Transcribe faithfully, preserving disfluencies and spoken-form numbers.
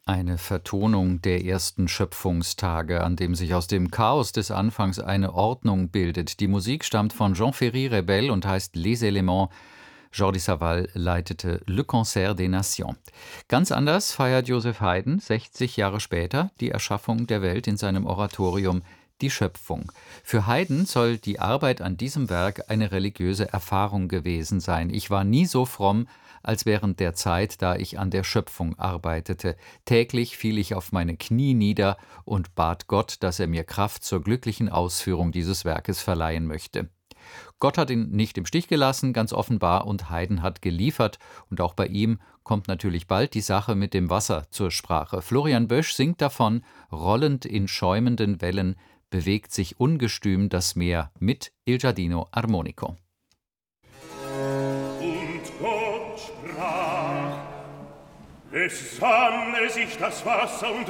Eine Vertonung der ersten Schöpfungstage, an dem sich aus dem Chaos des Anfangs eine Ordnung bildet. Die Musik stammt von Jean-Ferry Rebel und heißt Les Éléments. Jordi Savall leitete Le Concert des Nations. Ganz anders feiert Joseph Haydn sechzig Jahre später die Erschaffung der Welt in seinem Oratorium Die Schöpfung. Für Haydn soll die Arbeit an diesem Werk eine religiöse Erfahrung gewesen sein. Ich war nie so fromm als während der Zeit, da ich an der Schöpfung arbeitete. Täglich fiel ich auf meine Knie nieder und bat Gott, dass er mir Kraft zur glücklichen Ausführung dieses Werkes verleihen möchte. Gott hat ihn nicht im Stich gelassen, ganz offenbar, und Haydn hat geliefert. Und auch bei ihm kommt natürlich bald die Sache mit dem Wasser zur Sprache. Florian Bösch singt davon: Rollend in schäumenden Wellen bewegt sich ungestüm das Meer mit Il Giardino Armonico. Und Gott sprach: Es sammle sich das Wasser und